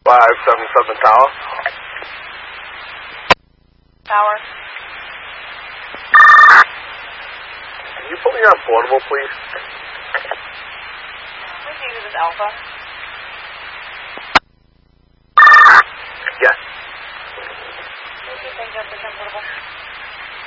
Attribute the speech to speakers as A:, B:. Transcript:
A: 577 Tower.
B: Tower.
A: Can you put me on portable, please?
B: Which unit is Alpha?